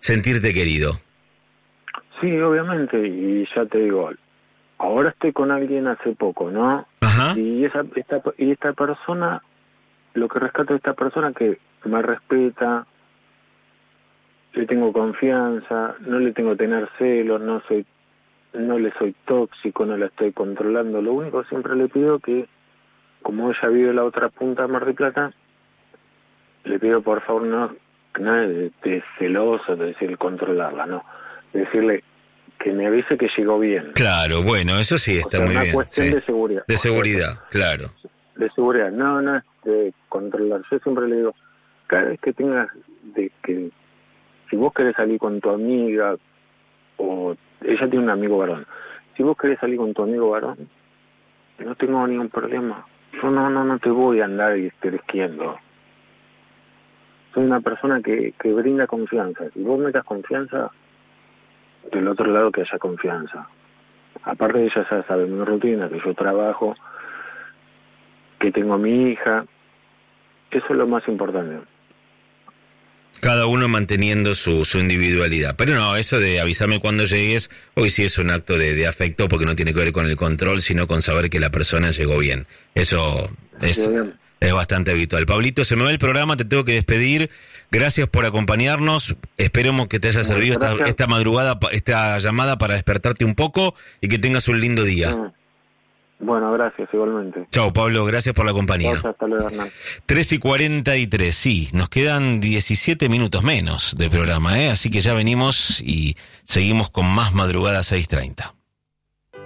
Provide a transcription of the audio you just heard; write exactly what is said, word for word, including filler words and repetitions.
sentirte querido. Sí, obviamente, y ya te digo, ahora estoy con alguien hace poco, ¿no? Ajá. Y esa esta y esta persona, lo que rescato de esta persona que me respeta, le tengo confianza, no le tengo que tener celos, no soy, no le soy tóxico, no la estoy controlando. Lo único siempre le pido que, como ella vive en la otra punta de Mar del Plata, le pido por favor no nada de, de celoso, de decir controlarla, no, decirle que me avise que llegó bien. Claro, bueno, eso sí está o sea, muy una bien. cuestión Sí. de seguridad. De seguridad, claro. De seguridad, no, no es de controlar. Yo siempre le digo, cada vez que tengas de que, si vos querés salir con tu amiga, o ella tiene un amigo varón, si vos querés salir con tu amigo varón, no tengo ningún problema. Yo no, no, no te voy a andar esquiendo. Soy una persona que, que brinda confianza. Si vos me das confianza, del otro lado que haya confianza. Aparte de ella ya sabe mi rutina, que yo trabajo, que tengo a mi hija. Eso es lo más importante. Cada uno manteniendo su, su individualidad. Pero no, eso de avísame cuando llegues, hoy sí es un acto de, de afecto porque no tiene que ver con el control, sino con saber que la persona llegó bien. Eso es, es bastante habitual. Pablito, se me va el programa, te tengo que despedir. Gracias por acompañarnos. Esperemos que te haya servido esta, esta madrugada, esta llamada para despertarte un poco y que tengas un lindo día. Mm. Bueno, gracias, igualmente. Chao, Pablo, gracias por la compañía. Gracias, hasta luego, Hernán. tres y cuarenta y tres, sí, nos quedan diecisiete minutos menos de programa, ¿eh? Así que ya venimos y seguimos con más Madrugada seis treinta.